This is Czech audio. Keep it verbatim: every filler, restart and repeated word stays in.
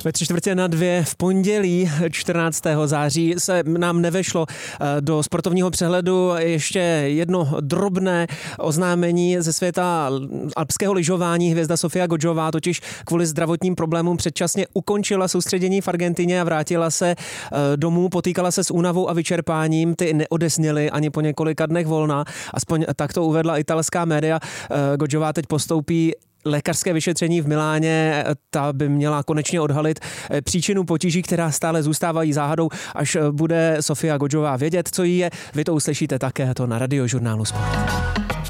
Ve tři čtvrtě na dvě v pondělí čtrnáctého září se nám nevešlo do sportovního přehledu ještě jedno drobné oznámení ze světa alpského lyžování. Hvězda Sofia Gojová totiž kvůli zdravotním problémům předčasně ukončila soustředění v Argentině a vrátila se domů. Potýkala se s únavou a vyčerpáním. Ty neodesněly ani po několika dnech volna. Aspoň tak to uvedla italská média. Gojová teď postoupí lékařské vyšetření v Miláně, ta by měla konečně odhalit příčinu potíží, která stále zůstávají záhadou. Až bude Sofia Gojová vědět, co jí je, vy to uslyšíte také to na Radiožurnálu Sport.